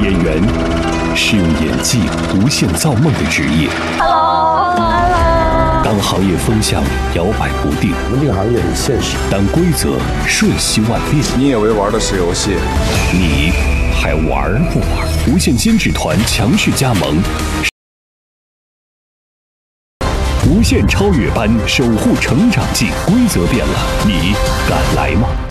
演员是用演技无限造梦的职业。当行业风向摇摆不定， 我们这个行业很现实。 当规则瞬息万变， 你以为玩的是游戏， 你还玩不玩？无线监制团强势加盟，无限超越班守护成长记，规则变了，你敢来吗？